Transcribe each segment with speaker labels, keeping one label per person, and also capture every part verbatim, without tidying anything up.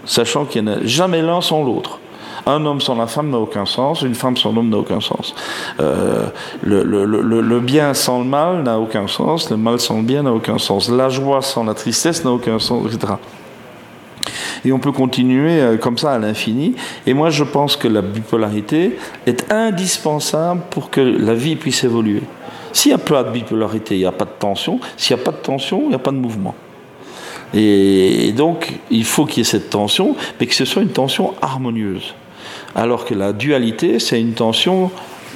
Speaker 1: sachant qu'il n'y en a jamais l'un sans l'autre. Un homme sans la femme n'a aucun sens, une femme sans l'homme n'a aucun sens. Euh, le, le, le, le bien sans le mal n'a aucun sens, le mal sans le bien n'a aucun sens. La joie sans la tristesse n'a aucun sens, et cetera. Et on peut continuer comme ça à l'infini. Et moi, je pense que la bipolarité est indispensable pour que la vie puisse évoluer. S'il n'y a pas de bipolarité, il n'y a pas de tension. S'il n'y a pas de tension, il n'y a pas de mouvement. Et donc, il faut qu'il y ait cette tension, mais que ce soit une tension harmonieuse. Alors que la dualité, c'est une tension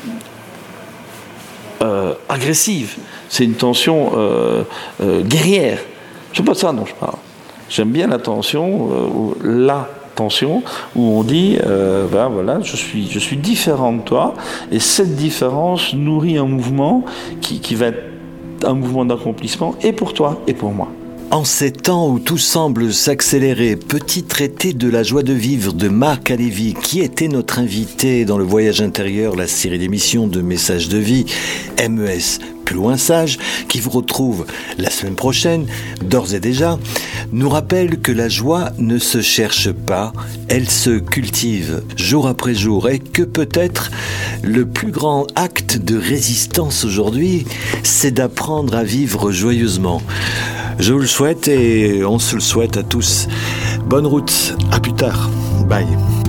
Speaker 1: euh, agressive, c'est une tension euh, euh, guerrière. C'est pas de ça dont je parle. J'aime bien la tension, euh, la tension, où on dit, euh, ben voilà, je suis, je suis différent de toi, et cette différence nourrit un mouvement qui, qui va être un mouvement d'accomplissement, et pour toi, et pour moi.
Speaker 2: En ces temps où tout semble s'accélérer, petit traité de la joie de vivre de Marc Halévy, qui était notre invité dans le Voyage intérieur, la série d'émissions de Messages de vie, M E S Plus loin sage, qui vous retrouve la semaine prochaine, d'ores et déjà, nous rappelle que la joie ne se cherche pas, elle se cultive jour après jour, et que peut-être le plus grand acte de résistance aujourd'hui, c'est d'apprendre à vivre joyeusement. Je vous le souhaite et on se le souhaite à tous. Bonne route, à plus tard. Bye.